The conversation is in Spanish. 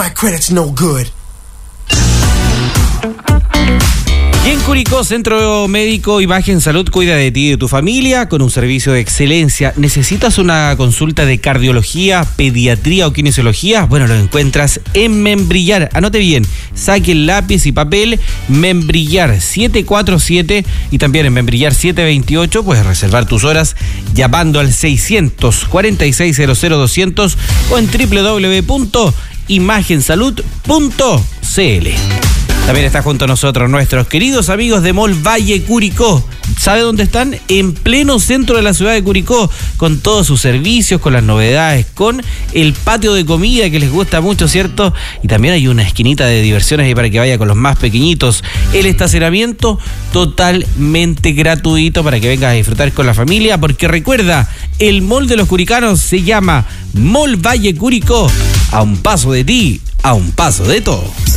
my credit's no good. Y en Curicó, Centro Médico Imagen Salud cuida de ti y de tu familia con un servicio de excelencia. ¿Necesitas una consulta de cardiología, pediatría o kinesiología? Bueno, lo encuentras en Membrillar. Anote bien, saque el lápiz y papel. Membrillar 747 y también en Membrillar 728 puedes reservar tus horas llamando al 646-00200 o en www.imagensalud.cl. También está junto a nosotros nuestros queridos amigos de Mall Valle Curicó. ¿Sabe dónde están? En pleno centro de la ciudad de Curicó, con todos sus servicios, con las novedades, con el patio de comida que les gusta mucho, ¿cierto? Y también hay una esquinita de diversiones ahí para que vaya con los más pequeñitos. El estacionamiento totalmente gratuito para que vengas a disfrutar con la familia, porque recuerda, el Mall de los Curicanos se llama Mall Valle Curicó. A un paso de ti, a un paso de todo.